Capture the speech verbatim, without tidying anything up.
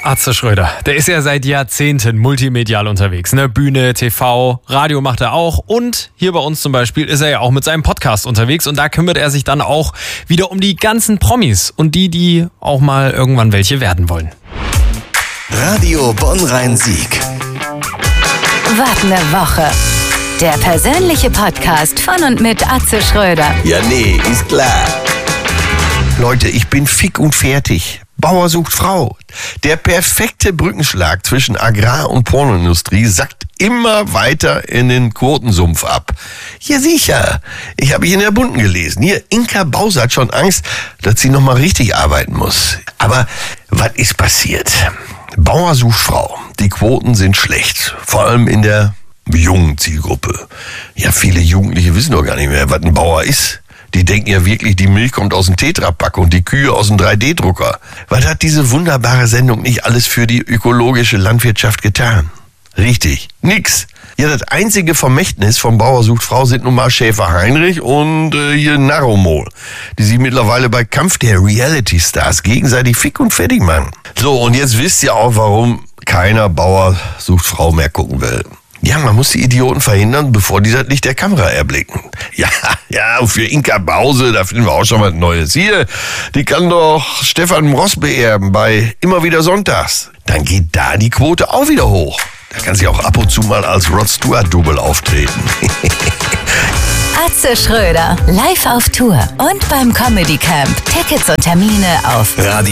Atze Schröder, der ist ja seit Jahrzehnten multimedial unterwegs. Ne? Bühne, T V, Radio macht er auch. Und hier bei uns zum Beispiel ist er ja auch mit seinem Podcast unterwegs. Und da kümmert er sich dann auch wieder um die ganzen Promis und die, die auch mal irgendwann welche werden wollen. Radio Bonn-Rhein-Sieg. Wart eine Woche. Der persönliche Podcast von und mit Atze Schröder. Ja, nee, ist klar. Leute, ich bin fick und fertig. Bauer sucht Frau. Der perfekte Brückenschlag zwischen Agrar- und Pornoindustrie sackt immer weiter in den Quotensumpf ab. Ja sicher, ich habe ich in der Bunten gelesen. Hier, Inka Bause hat schon Angst, dass sie nochmal richtig arbeiten muss. Aber was ist passiert? Bauer sucht Frau. Die Quoten sind schlecht, vor allem in der jungen Zielgruppe. Ja, viele Jugendliche wissen doch gar nicht mehr, was ein Bauer ist. Die denken ja wirklich, die Milch kommt aus dem Tetrapack und die Kühe aus dem drei D Drucker. Was hat diese wunderbare Sendung nicht alles für die ökologische Landwirtschaft getan? Richtig, nix. Ja, das einzige Vermächtnis vom Bauer sucht Frau sind nun mal Schäfer Heinrich und äh, hier Naromol, die sich mittlerweile bei Kampf der Reality-Stars gegenseitig fick und fertig machen. So, und jetzt wisst ihr auch, warum keiner Bauer sucht Frau mehr gucken will. Ja, man muss die Idioten verhindern, bevor die das Licht der Kamera erblicken. Ja, ja, und für Inka Bause, da finden wir auch schon was Neues. Hier, die kann doch Stefan Ross beerben bei Immer wieder Sonntags. Dann geht da die Quote auch wieder hoch. Da kann sie auch ab und zu mal als Rod Stewart-Double auftreten. Atze Schröder, live auf Tour und beim Comedy Camp. Tickets und Termine auf Radio